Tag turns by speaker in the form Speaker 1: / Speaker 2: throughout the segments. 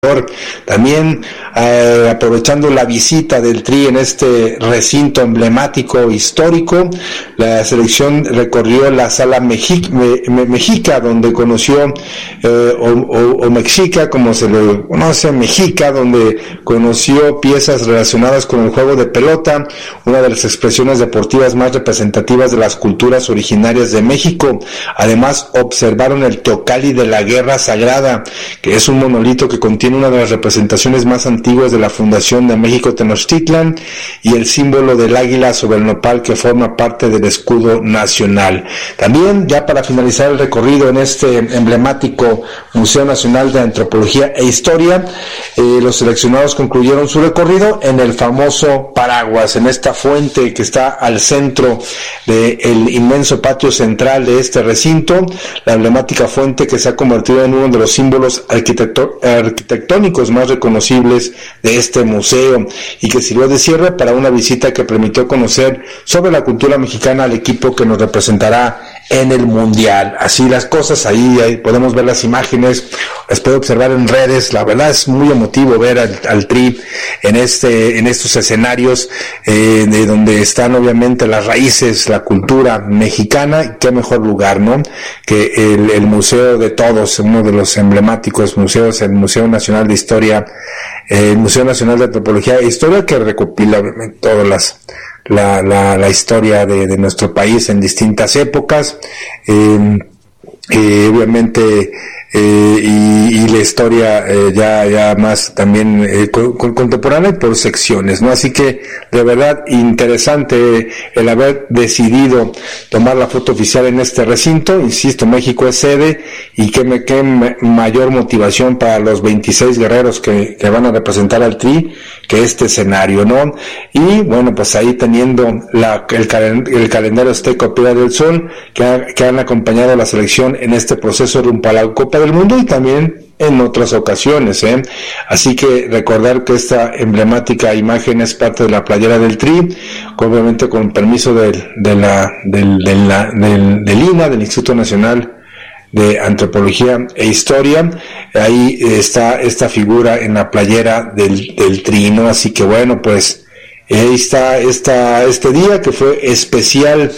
Speaker 1: También aprovechando la visita del Tri en este recinto emblemático histórico, la selección recorrió la sala Mexica, donde conoció o Mexica, como se le conoce, Mexica, donde conoció piezas relacionadas con el juego de pelota, una de las expresiones deportivas más representativas de las culturas originarias de México. Además, observaron el Teocalli de la Guerra Sagrada, que es un monolito que contiene una de las representaciones más antiguas de la fundación de México Tenochtitlan y el símbolo del águila sobre el nopal que forma parte del escudo nacional. También, ya para finalizar el recorrido en este emblemático Museo Nacional de Antropología e Historia, los seleccionados concluyeron su recorrido en el famoso Paraguas, en esta fuente que está al centro del inmenso patio central de este recinto, la emblemática fuente que se ha convertido en uno de los símbolos arquitectónicos más reconocibles de este museo y que sirvió de cierre para una visita que permitió conocer sobre la cultura mexicana al equipo que nos representará en el Mundial. Así las cosas, ahí podemos ver las imágenes, las puede observar en redes. La verdad es muy emotivo ver al Tri en estos escenarios de donde están obviamente las raíces, la cultura mexicana. Qué mejor lugar, ¿no?, que el museo de todos, uno de los emblemáticos museos, el Museo Nacional de Historia, el Museo Nacional de Antropología e Historia, que recopila obviamente todas la historia de nuestro país en distintas épocas, obviamente, y la historia ya más también contemporánea por secciones, ¿no? Así que de verdad interesante el haber decidido tomar la foto oficial en este recinto. Insisto, México es sede y qué mayor motivación para los 26 guerreros que van a representar al Tri que este escenario, ¿no? Y bueno, pues ahí teniendo el calendario azteca Piedra del Sol que han acompañado a la selección en este proceso rumbo a la Copa del Mundo y también en otras ocasiones, Así que recordar que esta emblemática imagen es parte de la playera del Tri, obviamente con permiso del INA, del Instituto Nacional de Antropología e Historia. Ahí está esta figura en la playera del Tri, ¿no? Así que bueno, pues ahí está este día que fue especial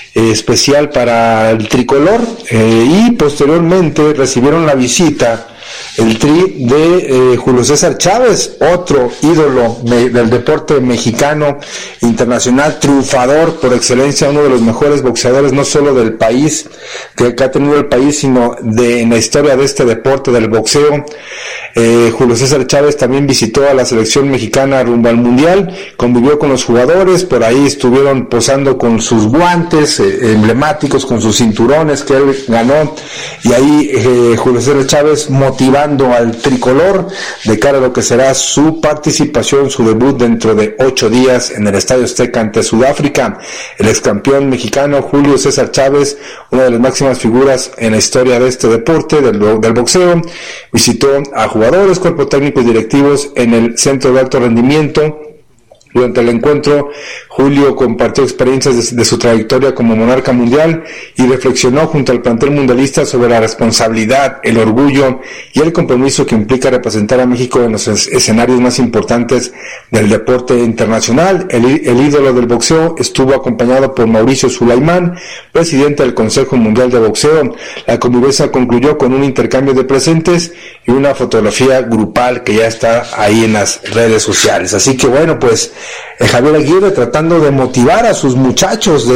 Speaker 1: para el tricolor, y posteriormente recibieron la visita el Tri de Julio César Chávez, otro ídolo del deporte mexicano internacional, triunfador por excelencia, uno de los mejores boxeadores no solo del país, que ha tenido el país, sino en la historia de este deporte del boxeo. Julio César Chávez también visitó a la selección mexicana rumbo al Mundial, convivió con los jugadores, por ahí estuvieron posando con sus guantes emblemáticos, con sus cinturones que él ganó, y ahí Julio César Chávez motivando al tricolor de cara a lo que será su participación, su debut dentro de 8 días en el Estadio Azteca ante Sudáfrica. El ex campeón mexicano Julio César Chávez, una de las máximas figuras en la historia de este deporte, del boxeo, visitó a jugadores, cuerpo técnico y directivos en el Centro de Alto Rendimiento. Durante el encuentro, Julio compartió experiencias de su trayectoria como monarca mundial y reflexionó junto al plantel mundialista sobre la responsabilidad, el orgullo y el compromiso que implica representar a México en los escenarios más importantes del deporte internacional. El ídolo del boxeo estuvo acompañado por Mauricio Sulaimán, presidente del Consejo Mundial de Boxeo. La convivencia concluyó con un intercambio de presentes y una fotografía grupal que ya está ahí en las redes sociales. Así que bueno, pues Javier Aguirre tratando de motivar a sus muchachos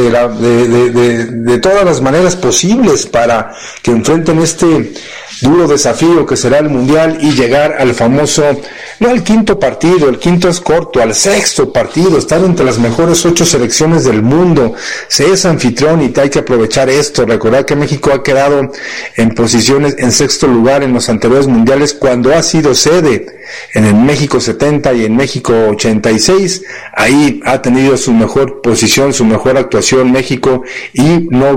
Speaker 1: de todas las maneras posibles para que enfrenten este duro desafío que será el Mundial y llegar al famoso, no al quinto partido, el quinto es corto, al sexto partido, estar entre las mejores 8 selecciones del mundo. Se es anfitrión y hay que aprovechar esto. Recordar que México ha quedado en posiciones en sexto lugar en los anteriores mundiales cuando ha sido sede en el México 70 y en México 86. Ahí ha tenido su mejor posición, su mejor actuación México, y no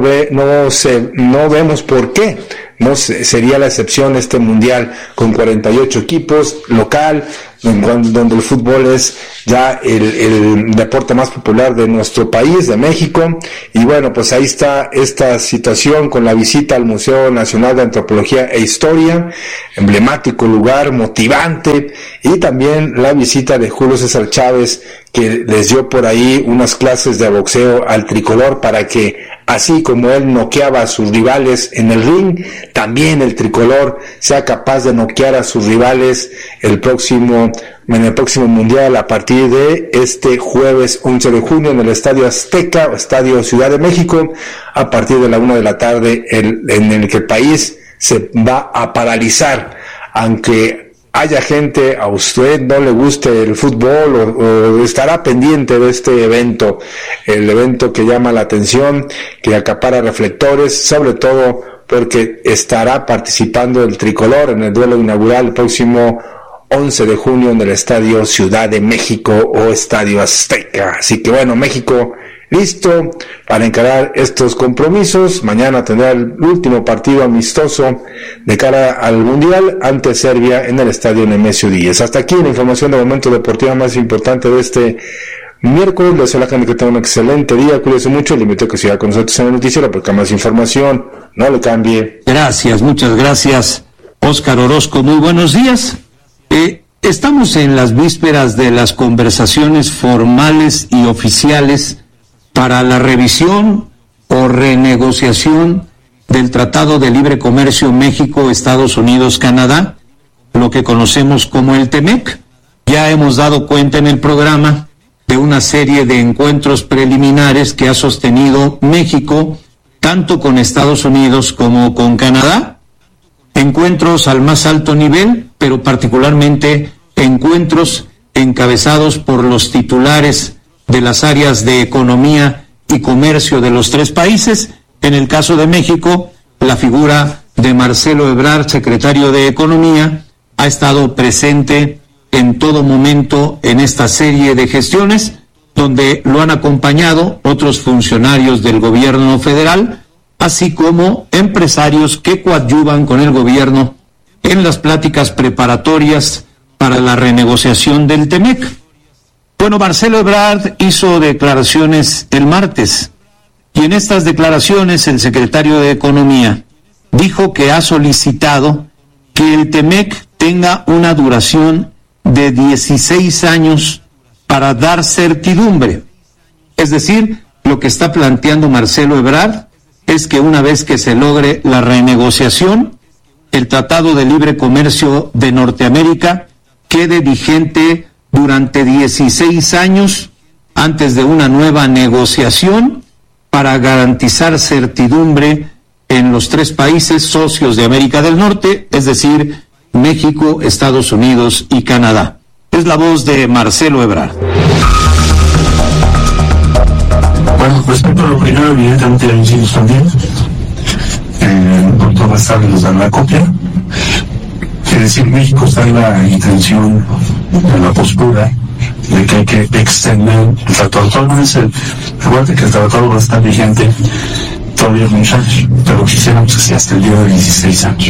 Speaker 1: vemos por qué no sería la excepción este mundial con 48 equipos local, donde el fútbol es ya el deporte más popular de nuestro país, de México. Y bueno, pues ahí está esta situación con la visita al Museo Nacional de Antropología e Historia, emblemático lugar, motivante, y también la visita de Julio César Chávez, que les dio por ahí unas clases de boxeo al tricolor para que, así como él noqueaba a sus rivales en el ring, también el tricolor sea capaz de noquear a sus rivales en el próximo mundial a partir de este jueves 11 de junio en el Estadio Azteca, Estadio Ciudad de México, a partir de la 1 de la tarde, en el que el país se va a paralizar, aunque haya gente, a usted no le guste el fútbol o estará pendiente de este evento, el evento que llama la atención, que acapara reflectores, sobre todo porque estará participando el tricolor en el duelo inaugural el próximo 11 de junio en el Estadio Ciudad de México o Estadio Azteca. Así que bueno, México listo para encarar estos compromisos. Mañana tendrá el último partido amistoso de cara al Mundial ante Serbia en el Estadio Nemesio 10. Hasta aquí la información de momento deportiva más importante de este miércoles. Les deseo a la gente que tenga un excelente día, cuídese mucho, le invito a que siga con nosotros en el noticiero porque más información, no le cambie.
Speaker 2: Gracias, muchas gracias, Óscar Orozco, muy buenos días. Estamos en las vísperas de las conversaciones formales y oficiales para la revisión o renegociación del Tratado de Libre Comercio México, Estados Unidos, Canadá, lo que conocemos como el TEMEC. Ya hemos dado cuenta en el programa de una serie de encuentros preliminares que ha sostenido México, tanto con Estados Unidos como con Canadá, encuentros al más alto nivel, pero particularmente encuentros encabezados por los titulares de las áreas de economía y comercio de los tres países. En el caso de México, la figura de Marcelo Ebrard, secretario de Economía, ha estado presente en todo momento en esta serie de gestiones, donde lo han acompañado otros funcionarios del gobierno federal, así como empresarios que coadyuvan con el gobierno en las pláticas preparatorias para la renegociación del TEMEC. Bueno, Marcelo Ebrard hizo declaraciones el martes, y en estas declaraciones el secretario de Economía dijo que ha solicitado que el TEMEC tenga una duración de 16 años para dar certidumbre. Es decir, lo que está planteando Marcelo Ebrard es que una vez que se logre la renegociación, el Tratado de Libre Comercio de Norteamérica quede vigente durante 16 años antes de una nueva negociación para garantizar certidumbre en los tres países socios de América del Norte, es decir, México, Estados Unidos y Canadá. Es la voz de Marcelo Ebrard.
Speaker 3: Bueno, respecto a lo primero, evidentemente hay incisos también. El doctor Bastardo nos da la copia. Es decir, México está en la intención, en la postura de que hay que extender el tratado. Recuerden que el tratado va a estar vigente todavía muchos años, pero quisiéramos que sea hasta el día de 16 años.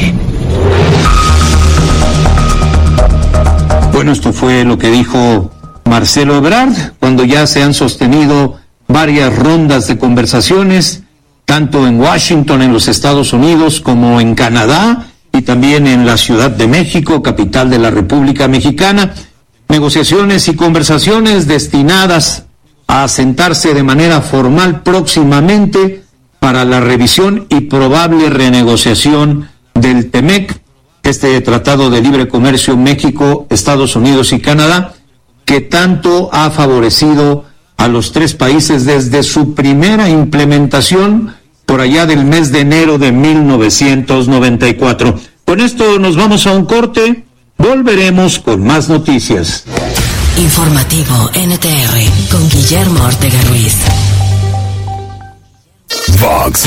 Speaker 2: Bueno, esto fue lo que dijo Marcelo Ebrard cuando ya se han sostenido varias rondas de conversaciones, tanto en Washington, en los Estados Unidos, como en Canadá, y también en la Ciudad de México, capital de la República Mexicana. Negociaciones y conversaciones destinadas a sentarse de manera formal próximamente para la revisión y probable renegociación del TEMEC, este Tratado de Libre Comercio México, Estados Unidos y Canadá, que tanto ha favorecido a los tres países desde su primera implementación por allá del mes de enero de 1994. Con esto nos vamos a un corte, volveremos con más noticias.
Speaker 4: Informativo NTR con Guillermo Ortega Ruiz.
Speaker 5: Vox.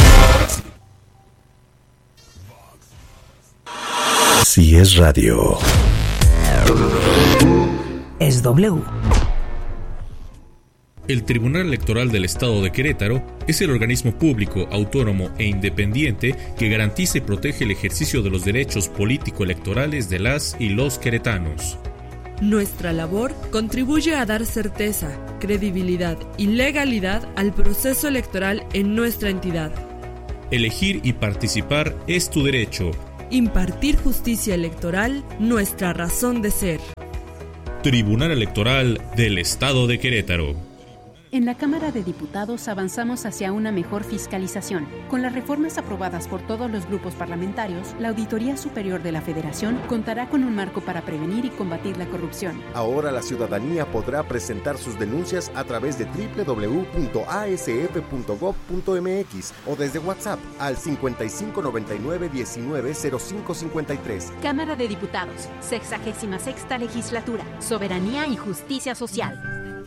Speaker 5: Si es radio.
Speaker 4: Es W.
Speaker 6: El Tribunal Electoral del Estado de Querétaro es el organismo público, autónomo e independiente que garantiza y protege el ejercicio de los derechos político-electorales de las y los queretanos.
Speaker 7: Nuestra labor contribuye a dar certeza, credibilidad y legalidad al proceso electoral en nuestra entidad.
Speaker 6: Elegir y participar es tu derecho.
Speaker 7: Impartir justicia electoral, nuestra razón de ser.
Speaker 6: Tribunal Electoral del Estado de Querétaro.
Speaker 8: En la Cámara de Diputados avanzamos hacia una mejor fiscalización. Con las reformas aprobadas por todos los grupos parlamentarios, la Auditoría Superior de la Federación contará con un marco para prevenir y combatir la corrupción.
Speaker 9: Ahora la ciudadanía podrá presentar sus denuncias a través de www.asf.gov.mx o desde WhatsApp al 5599190553.
Speaker 8: Cámara de Diputados, 66ª Legislatura, Soberanía y Justicia Social.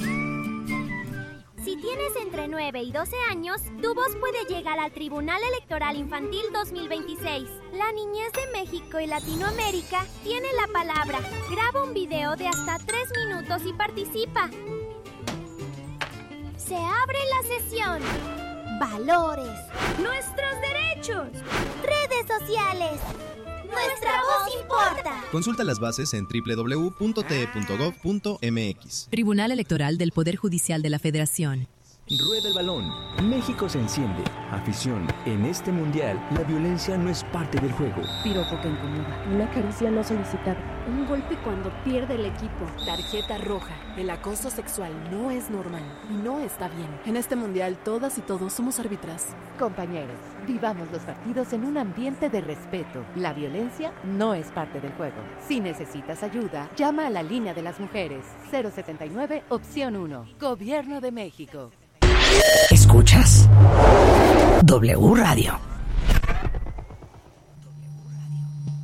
Speaker 10: Si tienes entre 9 y 12 años, tu voz puede llegar al Tribunal Electoral Infantil 2026. La niñez de México y Latinoamérica tiene la palabra. Graba un video de hasta 3 minutos y participa. Se abre la sesión. Valores. Nuestros derechos. Redes sociales. Nuestra voz importa.
Speaker 11: Consulta las bases en www.te.gov.mx.
Speaker 12: Tribunal Electoral del Poder Judicial de la Federación.
Speaker 13: Rueda el balón. México se enciende. Afición. En este mundial, la violencia no es parte del juego.
Speaker 14: Piropo que incomoda. Una caricia no solicitada. Un golpe cuando pierde el equipo.
Speaker 15: Tarjeta roja. El acoso sexual no es normal y no está bien. En este mundial, todas y todos somos árbitras.
Speaker 16: Compañeros, vivamos los partidos en un ambiente de respeto. La violencia no es parte del juego. Si necesitas ayuda, llama a la línea de las mujeres. 079, opción 1. Gobierno de México.
Speaker 4: ¿Escuchas? W Radio.